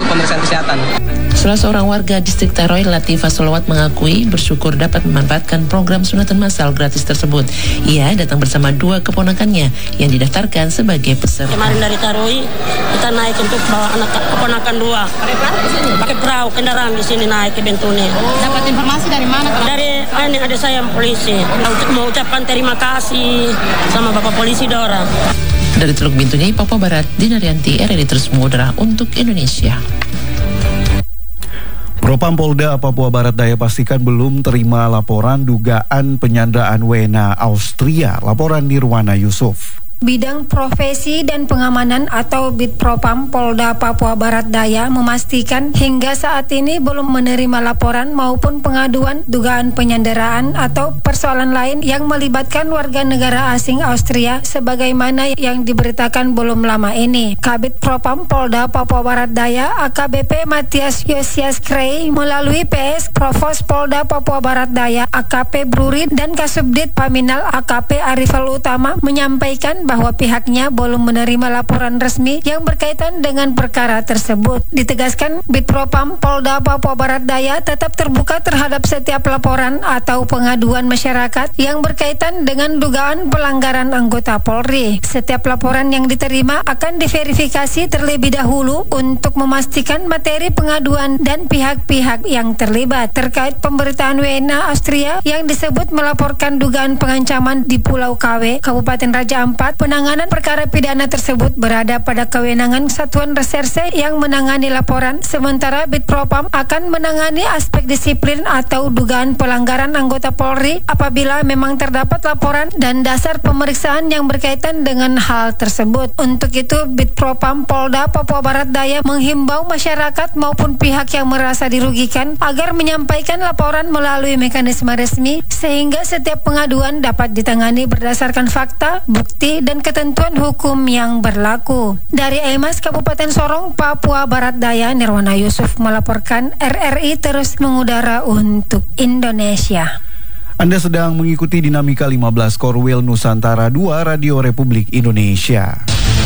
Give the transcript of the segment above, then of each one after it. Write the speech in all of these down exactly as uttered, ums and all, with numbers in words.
pemeriksaan kesehatan. Salah seorang warga distrik Taroy, Latifah Solawat, mengakui bersyukur dapat memanfaatkan program sunatan massal gratis tersebut. Ia datang bersama dua keponakannya yang didaftarkan sebagai peserta. Kemarin dari Taroy kita naik untuk bawa anak keponakan dua. Pakai perahu kendaraan di sini naik ke Bentuni. Dapat informasi dari mana? Dari ini ada saya polisi. Untuk mengucapkan terima kasih sama Bapak Polisi Dora. Dari Teluk Bintuni, Papua Barat, Dinaryanti, R R I Terus Mudra untuk Indonesia. Propam Polda Papua Barat Daya pastikan belum terima laporan dugaan penyanderaan W N A Austria. Laporan Nirwana Yusuf. Bidang Profesi dan Pengamanan atau Bitpropam Polda Papua Barat Daya memastikan hingga saat ini belum menerima laporan maupun pengaduan dugaan penyanderaan atau persoalan lain yang melibatkan warga negara asing Austria sebagaimana yang diberitakan belum lama ini. Kabit Propam Polda Papua Barat Daya A K B P Matias Yosias Krei melalui P S Provos Polda Papua Barat Daya A K P Bruri dan Kasubdit Paminal A K P Arifal Utama menyampaikan bahwa pihaknya belum menerima laporan resmi yang berkaitan dengan perkara tersebut. Ditegaskan, Bitpropam Polda Papua Barat Daya tetap terbuka terhadap setiap laporan atau pengaduan masyarakat yang berkaitan dengan dugaan pelanggaran anggota Polri. Setiap laporan yang diterima akan diverifikasi terlebih dahulu untuk memastikan materi pengaduan dan pihak-pihak yang terlibat. Terkait pemberitaan W N A Austria yang disebut melaporkan dugaan pengancaman di Pulau K W, Kabupaten Raja Ampat, penanganan perkara pidana tersebut berada pada kewenangan Satuan Reserse yang menangani laporan, sementara Bitpropam akan menangani aspek disiplin atau dugaan pelanggaran anggota Polri apabila memang terdapat laporan dan dasar pemeriksaan yang berkaitan dengan hal tersebut. Untuk itu, Bitpropam Polda Papua Barat Daya menghimbau masyarakat maupun pihak yang merasa dirugikan agar menyampaikan laporan melalui mekanisme resmi sehingga setiap pengaduan dapat ditangani berdasarkan fakta, bukti, dan ketentuan hukum yang berlaku. Dari Emas, Kabupaten Sorong, Papua Barat Daya, Nirwana Yusuf melaporkan. R R I Terus Mengudara untuk Indonesia. Anda sedang mengikuti Dinamika lima belas Korwil Nusantara dua Radio Republik Indonesia.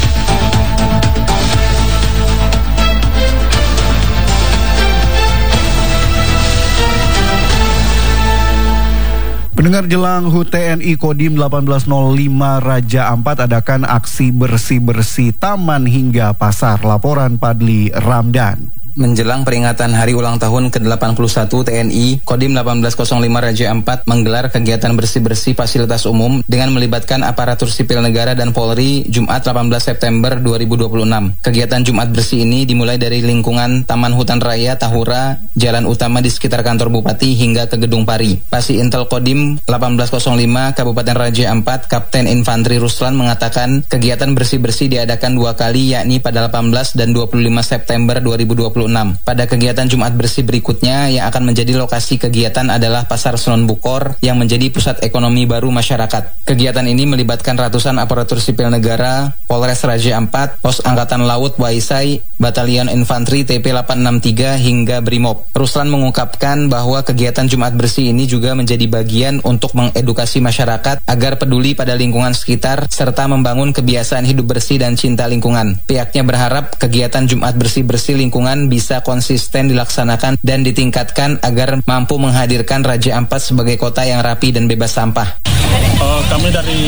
Pendengar, jelang H U T T N I Kodim delapan belas nol lima Raja Ampat adakan aksi bersih-bersih taman hingga pasar. Laporan Padli Ramdan. Menjelang peringatan Hari Ulang Tahun ke delapan puluh satu T N I, Kodim delapan belas nol lima Raja Ampat menggelar kegiatan bersih-bersih fasilitas umum dengan melibatkan aparatur sipil negara dan Polri Jumat delapan belas September dua ribu dua puluh enam. Kegiatan Jumat bersih ini dimulai dari lingkungan Taman Hutan Raya Tahura, jalan utama di sekitar kantor Bupati hingga ke Gedung Pari. Pasi Intel Kodim delapan belas nol lima Kabupaten Raja Ampat, Kapten Infantri Ruslan mengatakan kegiatan bersih-bersih diadakan dua kali, yakni pada delapan belas dan dua puluh lima September dua ribu dua puluh enam. Pada kegiatan Jumat bersih berikutnya yang akan menjadi lokasi kegiatan adalah Pasar Sunan Bukor yang menjadi pusat ekonomi baru masyarakat. Kegiatan ini melibatkan ratusan aparatur sipil negara, Polres Raja Ampat, Pos Angkatan Laut Waisai, Batalion Infantri T P delapan enam tiga hingga Brimob. Ruslan mengungkapkan bahwa kegiatan Jumat bersih ini juga menjadi bagian untuk mengedukasi masyarakat agar peduli pada lingkungan sekitar serta membangun kebiasaan hidup bersih dan cinta lingkungan. Pihaknya berharap kegiatan Jumat bersih-bersih lingkungan bisa konsisten dilaksanakan dan ditingkatkan agar mampu menghadirkan Raja Ampat sebagai kota yang rapi dan bebas sampah. Uh, kami dari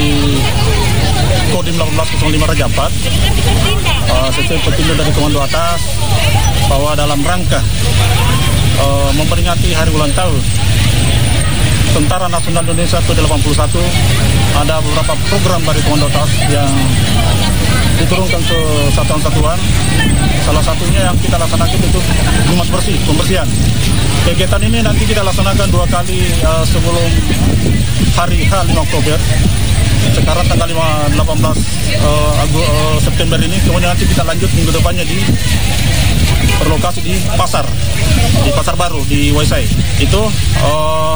Kodim delapan belas nol lima Raja Ampat uh, sesuai petunjuk dari komando atas bahwa dalam rangka uh, memperingati hari ulang tahun Tentara Nasional Indonesia ke delapan puluh satu, ada beberapa program dari komando atas yang diturunkan ke satuan-satuan. Salah satunya yang kita laksanakan itu Jumat bersih, pembersihan. Kegiatan ini nanti kita laksanakan dua kali uh, sebelum hari H lima Oktober. Sekarang tanggal delapan belas uh, uh, September ini, kemudian nanti kita lanjut minggu depannya di berlokasi di pasar, di pasar baru di Waisai. Itu uh,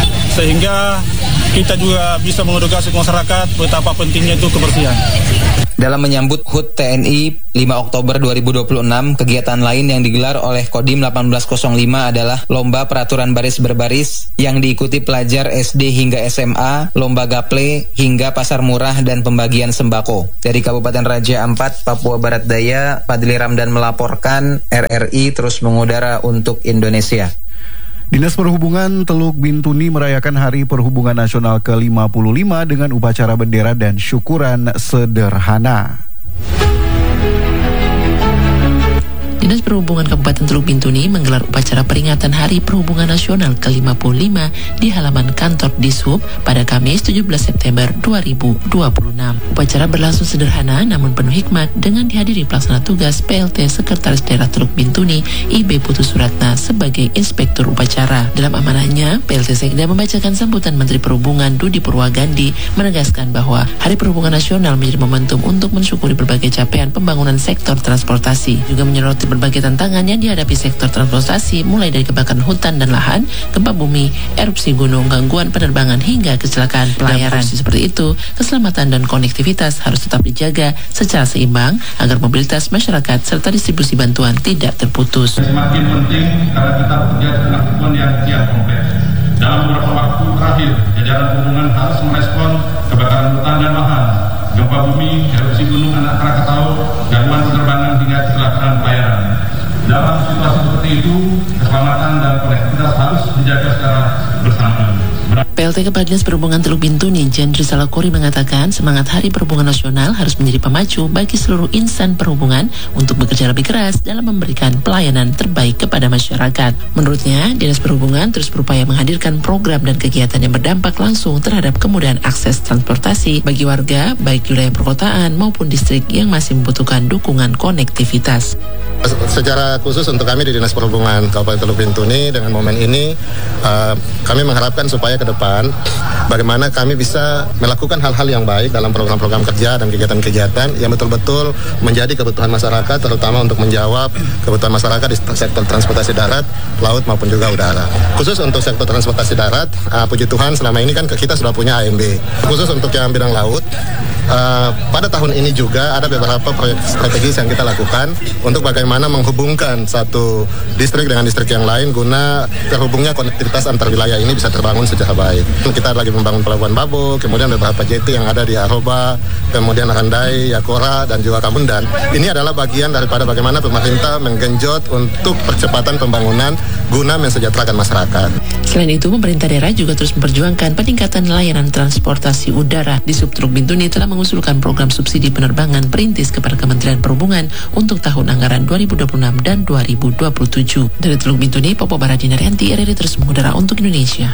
sehingga kita juga bisa mengedukasi masyarakat betapa pentingnya itu kebersihan. Dalam menyambut H U T T N I lima Oktober dua ribu dua puluh enam, kegiatan lain yang digelar oleh Kodim delapan belas nol lima adalah Lomba Peraturan Baris Berbaris yang diikuti pelajar S D hingga S M A, Lomba Gaple, hingga pasar murah dan pembagian sembako. Dari Kabupaten Raja Ampat, Papua Barat Daya, Fadli Ramdan melaporkan. R R I terus mengudara untuk Indonesia. Dinas Perhubungan Teluk Bintuni merayakan Hari Perhubungan Nasional ke lima puluh lima dengan upacara bendera dan syukuran sederhana. Dinas Perhubungan Kabupaten Teluk Bintuni menggelar upacara peringatan Hari Perhubungan Nasional ke lima puluh lima di halaman kantor Dishub pada Kamis tujuh belas September dua ribu dua puluh enam. Upacara berlangsung sederhana namun penuh hikmat dengan dihadiri pelaksana tugas P L T Sekretaris Daerah Teluk Bintuni I B Putu Suratna sebagai inspektur upacara. Dalam amanahnya, P L T Sekda membacakan sambutan Menteri Perhubungan Dudi Purwagandi menegaskan bahwa Hari Perhubungan Nasional menjadi momentum untuk mensyukuri berbagai capaian pembangunan sektor transportasi. Juga menyoroti berbagai tantangan yang dihadapi sektor transportasi, mulai dari kebakaran hutan dan lahan, gempa bumi, erupsi gunung, gangguan penerbangan, hingga kecelakaan pelayaran. Seperti itu, keselamatan dan konektivitas harus tetap dijaga secara seimbang agar mobilitas masyarakat serta distribusi bantuan tidak terputus. Semakin penting karena kita bekerja dengan kebutuhan yang kian kompleks. Dalam beberapa waktu terakhir, jajaran perhubungan harus merespon kebakaran hutan dan lahan, gempa bumi, erupsi gunung anak Krakatau, gangguan penerbangan hingga kecelakaan pelayaran. Dalam situasi seperti itu, keselamatan dan konektivitas harus dijaga secara bersamaan. P L T Kepala Dinas Perhubungan Teluk Bintuni, Jendri Salakuri mengatakan semangat Hari Perhubungan Nasional harus menjadi pemacu bagi seluruh insan perhubungan untuk bekerja lebih keras dalam memberikan pelayanan terbaik kepada masyarakat. Menurutnya, Dinas Perhubungan terus berupaya menghadirkan program dan kegiatan yang berdampak langsung terhadap kemudahan akses transportasi bagi warga, baik di wilayah perkotaan maupun distrik yang masih membutuhkan dukungan konektivitas. Secara khusus untuk kami di Dinas Perhubungan Kabupaten Teluk Bintuni dengan momen ini, uh, kami mengharapkan supaya ke depan bagaimana kami bisa melakukan hal-hal yang baik dalam program-program kerja dan kegiatan-kegiatan yang betul-betul menjadi kebutuhan masyarakat, terutama untuk menjawab kebutuhan masyarakat di sektor transportasi darat, laut maupun juga udara. Khusus untuk sektor transportasi darat, uh, puji Tuhan selama ini kan kita sudah punya A M B. Khusus untuk yang bidang laut, uh, pada tahun ini juga ada beberapa proyek strategis yang kita lakukan untuk bagaimana menghubungkan satu distrik dengan distrik yang lain guna terhubungnya konektivitas antar wilayah ini bisa terbangun secara baik. Kita lagi membangun pelabuhan Babo, kemudian beberapa jetty yang ada di Aroba, kemudian Handai, Yakora, dan juga Kamundan. Ini adalah bagian daripada bagaimana pemerintah menggenjot untuk percepatan pembangunan guna mensejahterakan masyarakat. Selain itu, pemerintah daerah juga terus memperjuangkan peningkatan layanan transportasi udara. Di Sub Teluk Bintuni telah mengusulkan program subsidi penerbangan perintis kepada Kementerian Perhubungan untuk tahun anggaran dua ribu dua puluh enam dan dua ribu dua puluh tujuh. Dari Teluk Bintuni, Papua Barat Dinaryanti, R R I terus mengudara untuk Indonesia.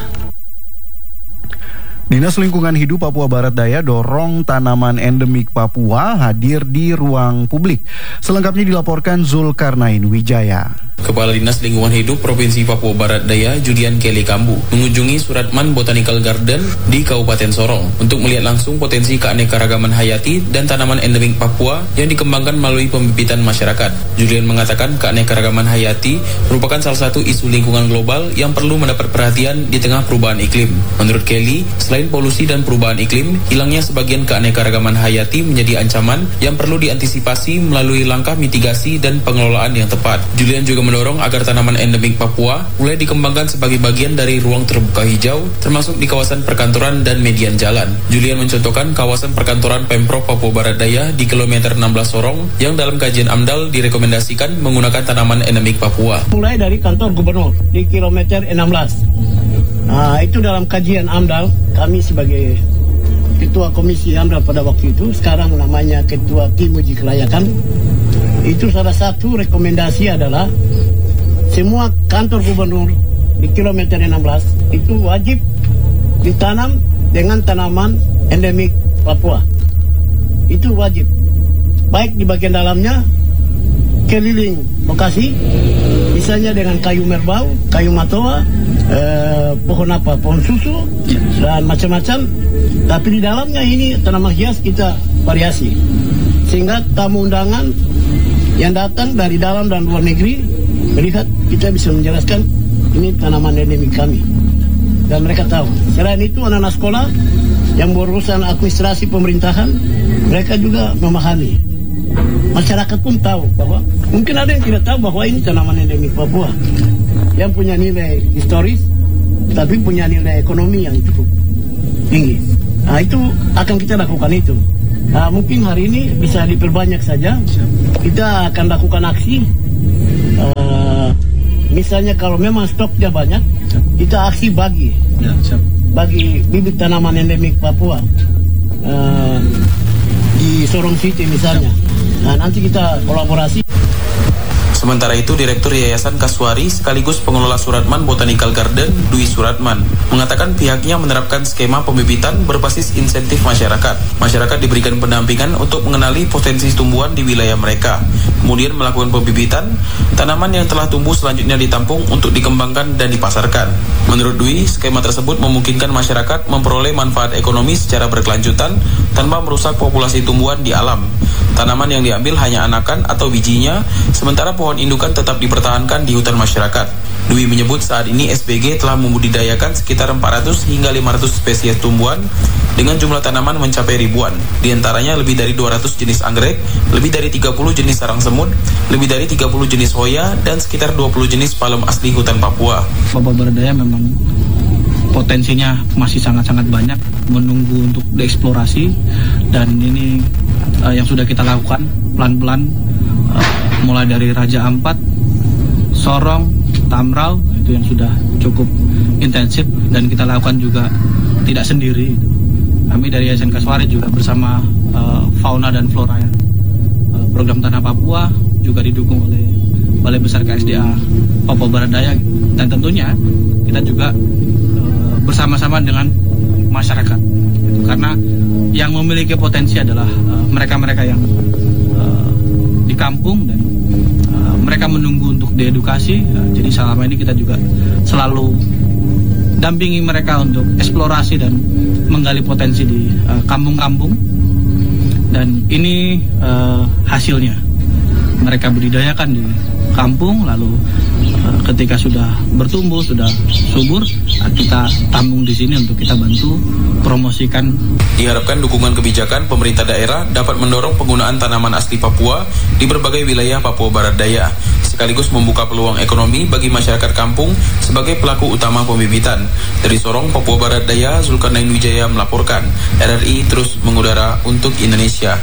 Dinas Lingkungan Hidup Papua Barat Daya dorong tanaman endemik Papua hadir di ruang publik. Selengkapnya dilaporkan Zulkarnain Wijaya. Kepala Dinas Lingkungan Hidup Provinsi Papua Barat Daya, Julian Kelly Kambu, mengunjungi Suratman Botanical Garden di Kabupaten Sorong untuk melihat langsung potensi keanekaragaman hayati dan tanaman endemik Papua yang dikembangkan melalui pembibitan masyarakat. Julian mengatakan keanekaragaman hayati merupakan salah satu isu lingkungan global yang perlu mendapat perhatian di tengah perubahan iklim. Menurut Kelly, selain polusi dan perubahan iklim, hilangnya sebagian keanekaragaman hayati menjadi ancaman yang perlu diantisipasi melalui langkah mitigasi dan pengelolaan yang tepat. Julian juga mendorong agar tanaman endemik Papua mulai dikembangkan sebagai bagian dari ruang terbuka hijau, termasuk di kawasan perkantoran dan median jalan. Julian mencontohkan kawasan perkantoran Pemprov Papua Barat Daya di kilometer enam belas Sorong yang dalam kajian AMDAL direkomendasikan menggunakan tanaman endemik Papua. Mulai dari kantor gubernur di kilometer enam belas. Nah, itu dalam kajian AMDAL, kami sebagai Ketua Komisi AMDAL pada waktu itu, sekarang namanya Ketua Tim Uji Kelayakan, itu salah satu rekomendasi adalah semua kantor gubernur di kilometer enam belas itu wajib ditanam dengan tanaman endemik Papua. Itu wajib. Baik di bagian dalamnya, keliling lokasi, misalnya dengan kayu merbau, kayu matoa, eh, pohon apa, pohon susu, dan macam-macam. Tapi di dalamnya ini tanaman hias kita variasi. Sehingga tamu undangan yang datang dari dalam dan luar negeri melihat, kita bisa menjelaskan ini tanaman endemik kami. dan mereka tahu. Selain itu anak-anak sekolah yang berurusan administrasi pemerintahan, mereka juga memahami. Masyarakat pun tahu bahwa mungkin ada yang tidak tahu bahwa ini tanaman endemik Papua yang punya nilai historis, tapi punya nilai ekonomi yang cukup tinggi. Nah, itu akan kita lakukan itu. Nah, mungkin hari ini bisa diperbanyak saja. Kita akan lakukan aksi. Uh, misalnya kalau memang stoknya banyak, kita aksi bagi, ya, bagi bibit tanaman endemik Papua uh, di Sorong City misalnya. Nah, nanti kita kolaborasi. Sementara itu, Direktur Yayasan Kasuari sekaligus pengelola Suratman Botanical Garden, Dwi Suratman, mengatakan pihaknya menerapkan skema pembibitan berbasis insentif masyarakat. Masyarakat diberikan pendampingan untuk mengenali potensi tumbuhan di wilayah mereka, kemudian melakukan pembibitan, tanaman yang telah tumbuh selanjutnya ditampung untuk dikembangkan dan dipasarkan. Menurut Dwi, skema tersebut memungkinkan masyarakat memperoleh manfaat ekonomi secara berkelanjutan tanpa merusak populasi tumbuhan di alam. Tanaman yang diambil hanya anakan atau bijinya, sementara pohon indukan tetap dipertahankan di hutan masyarakat. Dwi menyebut saat ini S B G telah membudidayakan sekitar empat ratus hingga lima ratus spesies tumbuhan dengan jumlah tanaman mencapai ribuan. Di antaranya lebih dari dua ratus jenis anggrek, lebih dari tiga puluh jenis sarang semut, lebih dari tiga puluh jenis hoya, dan sekitar dua puluh jenis palem asli hutan Papua. Papua Barat Daya memang potensinya masih sangat-sangat banyak, menunggu untuk dieksplorasi, dan ini uh, yang sudah kita lakukan pelan-pelan, uh, mulai dari Raja Ampat, Sorong, Tamrau, itu yang sudah cukup intensif, dan kita lakukan juga tidak sendiri. Kami dari Yayasan Kasuari juga bersama uh, Fauna dan Flora, uh, program Tanah Papua juga didukung oleh Balai Besar K S D A Papua Barat Daya, dan tentunya kita juga bersama-sama dengan masyarakat, karena yang memiliki potensi adalah uh, mereka-mereka yang uh, di kampung, dan uh, mereka menunggu untuk diedukasi. Uh, jadi selama ini kita juga selalu dampingi mereka untuk eksplorasi dan menggali potensi di uh, kampung-kampung, dan ini uh, hasilnya. Mereka budidayakan di kampung, lalu uh, ketika sudah bertumbuh, sudah subur, uh, kita tampung di sini untuk kita bantu promosikan. Diharapkan dukungan kebijakan pemerintah daerah dapat mendorong penggunaan tanaman asli Papua di berbagai wilayah Papua Barat Daya, sekaligus membuka peluang ekonomi bagi masyarakat kampung sebagai pelaku utama pembibitan. Dari Sorong, Papua Barat Daya, Zulkarnain Wijaya melaporkan. R R I terus mengudara untuk Indonesia.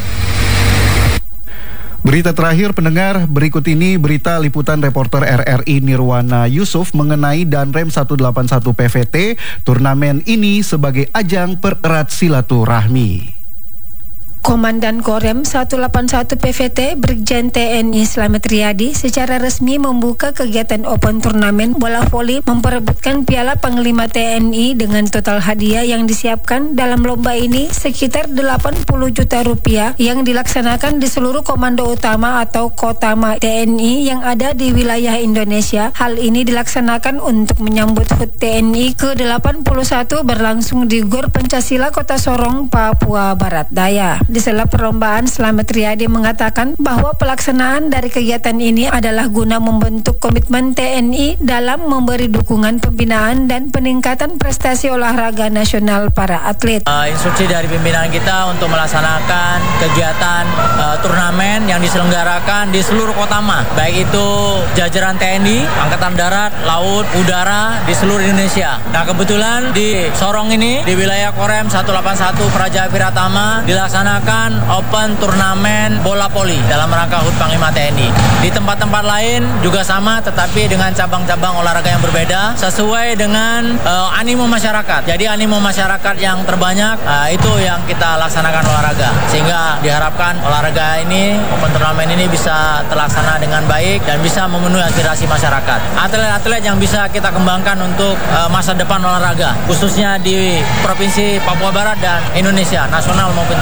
Berita terakhir pendengar, berikut ini berita liputan reporter R R I Nirwana Yusuf mengenai Danrem seratus delapan puluh satu P V T. Turnamen ini sebagai ajang pererat silaturahmi. Komandan Korem seratus delapan puluh satu P V T Brigjen T N I Slamet Riyadi secara resmi membuka kegiatan open turnamen bola voli memperebutkan Piala Panglima T N I dengan total hadiah yang disiapkan dalam lomba ini sekitar delapan puluh juta rupiah yang dilaksanakan di seluruh komando utama atau Kotama T N I yang ada di wilayah Indonesia. Hal ini dilaksanakan untuk menyambut H U T T N I ke delapan puluh satu berlangsung di Gor Pancasila Kota Sorong, Papua Barat Daya. Di sela perlombaan, Slamet Riyadi mengatakan bahwa pelaksanaan dari kegiatan ini adalah guna membentuk komitmen T N I dalam memberi dukungan pembinaan dan peningkatan prestasi olahraga nasional para atlet. Uh, instruksi dari pimpinan kita untuk melaksanakan kegiatan uh, turnamen yang diselenggarakan di seluruh Kotama, baik itu jajaran T N I, Angkatan Darat, Laut, Udara di seluruh Indonesia. Nah, kebetulan di Sorong ini, di wilayah Korem seratus delapan puluh satu Praja Piratama dilaksanakan open turnamen bola voli dalam rangka H U T Panglima T N I. Di tempat-tempat lain juga sama, tetapi dengan cabang-cabang olahraga yang berbeda sesuai dengan uh, animo masyarakat. Jadi animo masyarakat yang terbanyak uh, itu yang kita laksanakan olahraga, sehingga diharapkan olahraga ini, open turnamen ini bisa terlaksana dengan baik dan bisa memenuhi aspirasi masyarakat. Atlet-atlet yang bisa kita kembangkan untuk uh, masa depan olahraga, khususnya di Provinsi Papua Barat dan Indonesia, nasional maupun internasional.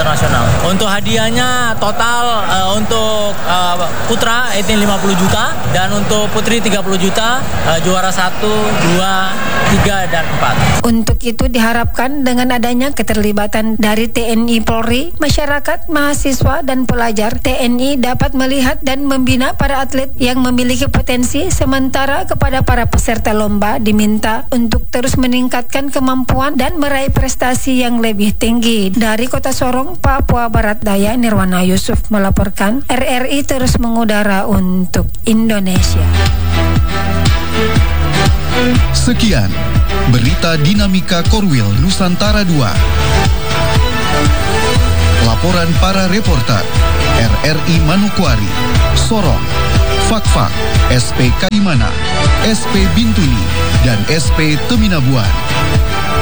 Untuk hadiahnya total uh, untuk uh, putra itu lima puluh juta dan untuk putri tiga puluh juta, uh, juara satu, dua, tiga, dan empat. Untuk itu diharapkan dengan adanya keterlibatan dari T N I Polri, masyarakat, mahasiswa, dan pelajar, T N I dapat melihat dan membina para atlet yang memiliki potensi, sementara kepada para peserta lomba diminta untuk terus meningkatkan kemampuan dan meraih prestasi yang lebih tinggi. Dari Kota Sorong, Papua Barat Daya, Nirwana Yusuf melaporkan. R R I terus mengudara untuk Indonesia. Sekian berita dinamika Korwil Nusantara dua. Laporan para reporter R R I Manokwari, Sorong, Fakfak, S P Kaimana, S P Bintuni, dan S P Teminabuan.